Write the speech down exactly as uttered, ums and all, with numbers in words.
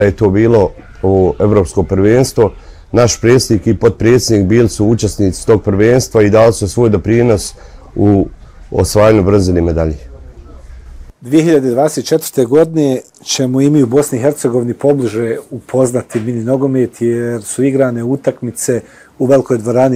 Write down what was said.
Je to bilo ovo evropsko prvenstvo. Naš predsjednik i potpredsjednik bili su učesnici tog prvenstva i dali su svoj doprinos u osvajanju bronzane medalje. dvije hiljade dvadeset četvrte. godine ćemo i mi u Bosni i Hercegovini pobliže upoznati mini nogomet jer su igrane utakmice u velikoj dvorani